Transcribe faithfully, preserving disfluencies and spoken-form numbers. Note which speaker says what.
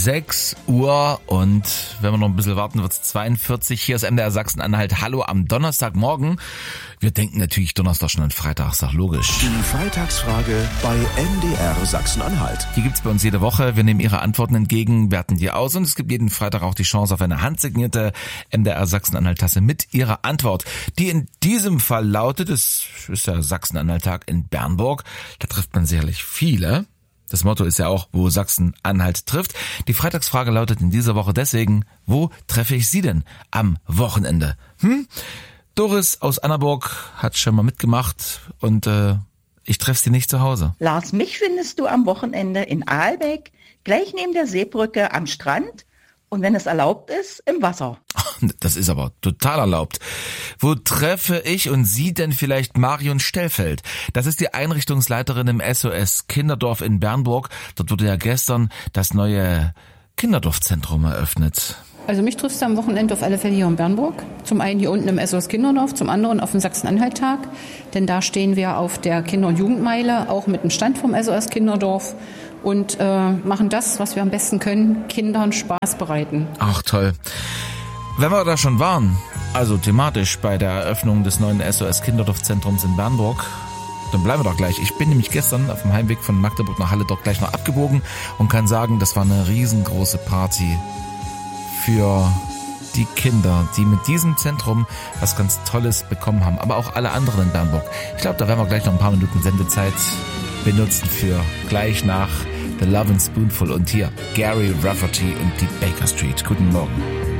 Speaker 1: sechs Uhr und wenn wir noch ein bisschen warten, wird es zweiundvierzig. Hier ist M D R Sachsen-Anhalt. Hallo am Donnerstagmorgen. Wir denken natürlich Donnerstag schon an Freitag, sag logisch.
Speaker 2: Die Freitagsfrage bei M D R Sachsen-Anhalt.
Speaker 1: Die gibt's bei uns jede Woche. Wir nehmen Ihre Antworten entgegen, werten die aus und es gibt jeden Freitag auch die Chance auf eine handsignierte M D R Sachsen-Anhalt-Tasse mit Ihrer Antwort. Die in diesem Fall lautet, es ist ja Sachsen-Anhalt-Tag in Bernburg. Da trifft man sicherlich viele. Das Motto ist ja auch, wo Sachsen-Anhalt trifft. Die Freitagsfrage lautet in dieser Woche deswegen, wo treffe ich Sie denn am Wochenende? Hm? Doris aus Annaburg hat schon mal mitgemacht und äh, ich treffe sie nicht zu Hause.
Speaker 3: Lars, mich findest du am Wochenende in Aalbeck, gleich neben der Seebrücke am Strand und wenn es erlaubt ist, im Wasser.
Speaker 1: Das ist aber total erlaubt. Wo treffe ich und Sie denn vielleicht Marion Stellfeld? Das ist die Einrichtungsleiterin im S O S Kinderdorf in Bernburg. Dort wurde ja gestern das neue Kinderdorfzentrum eröffnet.
Speaker 4: Also mich triffst du am Wochenende auf alle Fälle hier in Bernburg. Zum einen hier unten im S O S Kinderdorf, zum anderen auf dem Sachsen-Anhalt-Tag. Denn da stehen wir auf der Kinder- und Jugendmeile, auch mit dem Stand vom S O S Kinderdorf. Und äh, machen das, was wir am besten können, Kindern Spaß bereiten.
Speaker 1: Ach toll. Wenn wir da schon waren, also thematisch bei der Eröffnung des neuen S O S Kinderdorfzentrums in Bernburg, dann bleiben wir doch gleich. Ich bin nämlich gestern auf dem Heimweg von Magdeburg nach Halle doch gleich noch abgebogen und kann sagen, das war eine riesengroße Party für die Kinder, die mit diesem Zentrum was ganz Tolles bekommen haben, aber auch alle anderen in Bernburg. Ich glaube, da werden wir gleich noch ein paar Minuten Sendezeit benutzen für gleich nach The Lovin' Spoonful und hier Gary Rafferty und die Baker Street. Guten Morgen.